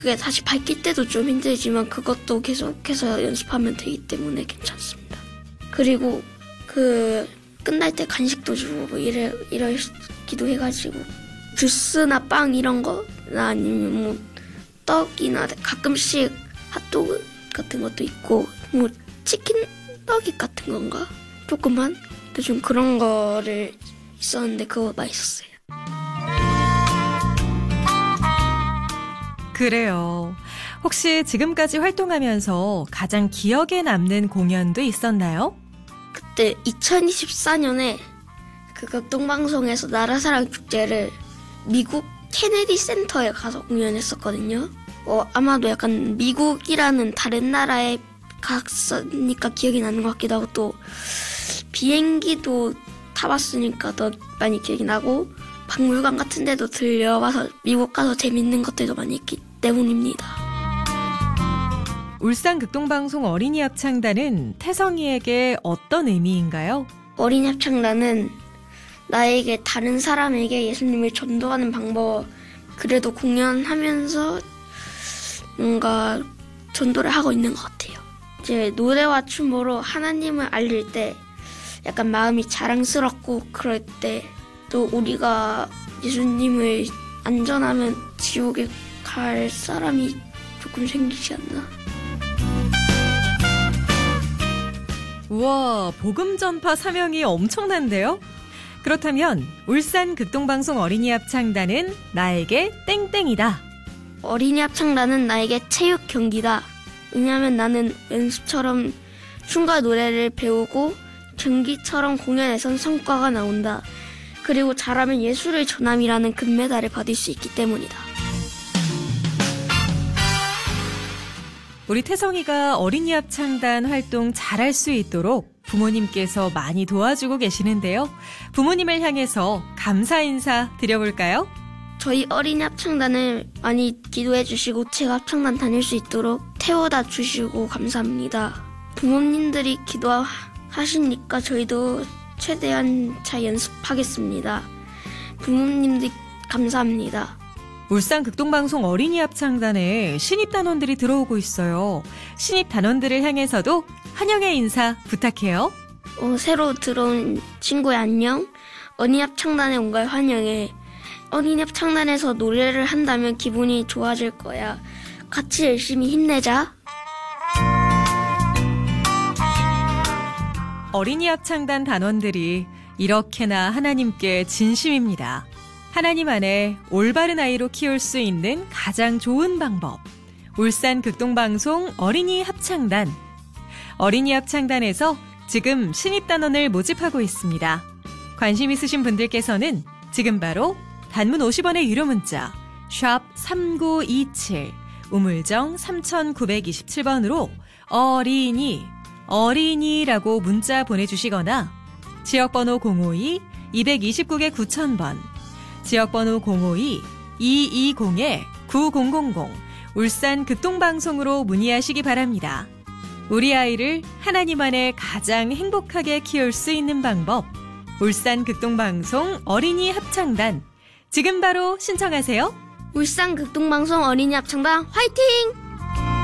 그게 다시 밝힐 때도 좀 힘들지만 그것도 계속해서 연습하면 되기 때문에 괜찮습니다. 그리고 끝날 때 간식도 주고 뭐 이러기도 해가지고 주스나 빵 이런 거나 아니면 뭐 떡이나 가끔씩 핫도그 같은 것도 있고 뭐 치킨 너깃 같은 건가? 조금만? 근데 좀 그런 거를 있었는데 그거 맛있었어요. 그래요. 혹시 지금까지 활동하면서 가장 기억에 남는 공연도 있었나요? 그때 2024년에 그 극동방송에서 나라사랑 축제를 미국 케네디 센터에 가서 공연했었거든요. 아마도 약간 미국이라는 다른 나라에 갔으니까 기억이 나는 것 같기도 하고 또 비행기도 타봤으니까 더 많이 기억이 나고 박물관 같은 데도 들려와서 미국 가서 재밌는 것들도 많이 있기 때문입니다. 울산 극동방송 어린이 합창단은 태성이에게 어떤 의미인가요? 어린이 합창단은 나에게 다른 사람에게 예수님을 전도하는 방법, 그래도 공연하면서 뭔가 전도를 하고 있는 것 같아요. 이제 노래와 춤으로 하나님을 알릴 때 약간 마음이 자랑스럽고 그럴 때 또 우리가 예수님을 안전하면 지옥에 갈 사람이 조금 생기지 않나. 우와, 복음 전파 사명이 엄청난데요? 그렇다면 울산 극동방송 어린이 합창단은 나에게 땡땡이다. 어린이 합창단은 나에게 체육 경기다. 왜냐하면 나는 연습처럼 춤과 노래를 배우고 경기처럼 공연에선 성과가 나온다. 그리고 잘하면 예수를 전함이라는 금메달을 받을 수 있기 때문이다. 우리 태성이가 어린이 합창단 활동 잘할 수 있도록 부모님께서 많이 도와주고 계시는데요. 부모님을 향해서 감사 인사 드려볼까요? 저희 어린이 합창단을 많이 기도해 주시고 제가 합창단 다닐 수 있도록 태워다 주시고 감사합니다. 부모님들이 기도하시니까 저희도 최대한 잘 연습하겠습니다. 부모님들 감사합니다. 울산 극동방송 어린이 합창단에 신입 단원들이 들어오고 있어요. 신입 단원들을 향해서도 환영의 인사 부탁해요. 새로 들어온 친구야 안녕. 어린이 합창단에 온 걸 환영해. 어린이 합창단에서 노래를 한다면 기분이 좋아질 거야. 같이 열심히 힘내자. 어린이 합창단 단원들이 이렇게나 하나님께 진심입니다. 하나님 안에 올바른 아이로 키울 수 있는 가장 좋은 방법. 울산 극동방송 어린이 합창단. 어린이 합창단에서 지금 신입단원을 모집하고 있습니다. 관심 있으신 분들께서는 지금 바로 단문 50원의 유료 문자 샵 3927 우물정 3927번으로 어린이라고 문자 보내주시거나 지역번호 052-229개 9000번 지역번호 052-220-9000 울산 극동방송으로 문의하시기 바랍니다. 우리 아이를 하나님 안에 가장 행복하게 키울 수 있는 방법 울산 극동방송 어린이 합창단 지금 바로 신청하세요. 울산 극동방송 어린이 합창단 화이팅!